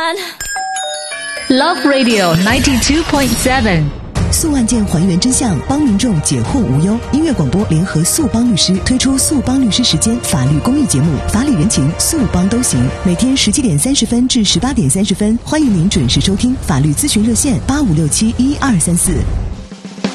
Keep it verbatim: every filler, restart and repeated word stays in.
one Love Radio ninety-two point seven， 诉案件还原真相，帮民众解惑无忧。音乐广播联合诉帮律师推出诉帮律师时间法律公益节目，法理人情，诉帮都行。每天十七点三十分至十八点三十分，欢迎您准时收听。法律咨询热线八五六七一二三四。